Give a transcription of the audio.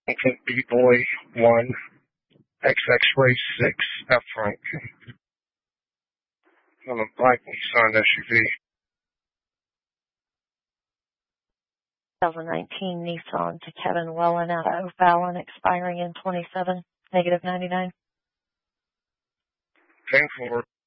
B-Boy 1, XX-Ray 6, F-Rank. On a black Nissan SUV. 2019 Nissan to Kevin Wellen out of O'Fallon, expiring in 27, -99. Paying for it.